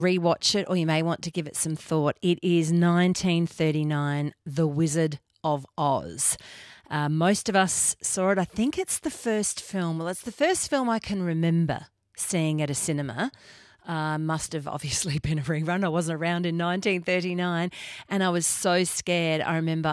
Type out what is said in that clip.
rewatch it, or you may want to give it some thought. It is 1939, The Wizard of Oz. Most of us saw it. I think it's the first film. Well, it's the first film I can remember seeing at a cinema. Must have obviously been a rerun. I wasn't around in 1939, and I was so scared. I remember